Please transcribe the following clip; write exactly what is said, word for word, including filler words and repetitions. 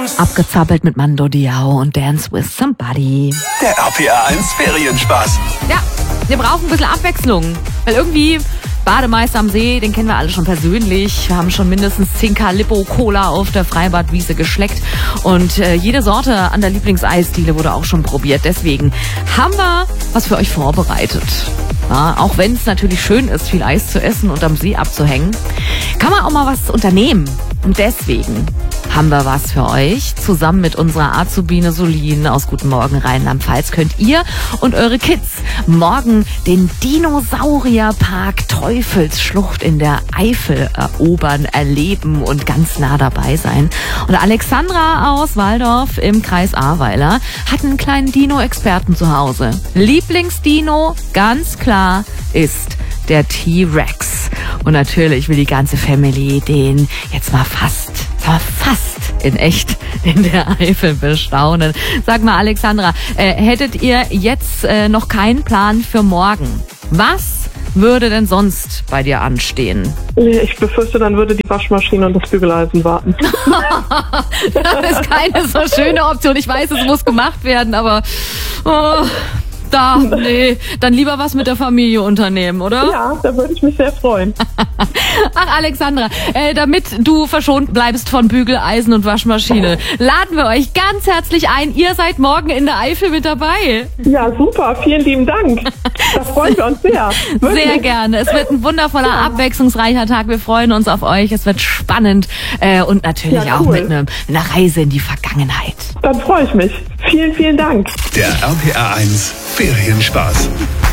Abgezappelt mit Mando Diao und Dance with Somebody. Der R P R eins Ferienspaß. Ja, wir brauchen ein bisschen Abwechslung, weil irgendwie Bademeister am See, den kennen wir alle schon persönlich. Wir haben schon mindestens zehn Calippo Cola auf der Freibadwiese geschleckt und äh, jede Sorte an der Lieblingseisdiele wurde auch schon probiert. Deswegen haben wir was für euch vorbereitet. Ja, auch wenn es natürlich schön ist, viel Eis zu essen und am See abzuhängen, kann man auch mal was unternehmen. Und deswegen haben wir was für euch. Zusammen mit unserer Azubine Solin aus Guten Morgen Rheinland-Pfalz könnt ihr und eure Kids morgen den Dinosaurierpark Teufelsschlucht in der Eifel erobern, erleben und ganz nah dabei sein. Und Alexandra aus Walldorf im Kreis Ahrweiler hat einen kleinen Dino-Experten zu Hause. Lieblingsdino, ganz klar, ist der T-Rex. Und natürlich will die ganze Family den jetzt mal fast, fast in echt in der Eifel bestaunen. Sag mal, Alexandra, äh, hättet ihr jetzt äh, noch keinen Plan für morgen? Was würde denn sonst bei dir anstehen? Ich befürchte, dann würde die Waschmaschine und das Bügeleisen warten. Das ist keine so schöne Option. Ich weiß, es muss gemacht werden, aber... Oh. Da, nee, dann lieber was mit der Familie unternehmen, oder? Ja, da würde ich mich sehr freuen. Ach, Alexandra, äh, damit du verschont bleibst von Bügeleisen und Waschmaschine, laden wir euch ganz herzlich ein. Ihr seid morgen in der Eifel mit dabei. Ja, super, vielen lieben Dank. Da freuen wir uns sehr. Wirklich. Sehr gerne. Es wird ein wundervoller, ja. abwechslungsreicher Tag. Wir freuen uns auf euch. Es wird spannend äh, und natürlich ja, cool. auch mit ne, einer Reise in die Vergangenheit. Dann freue ich mich. Vielen, vielen Dank. Der R P R eins Ferienspaß.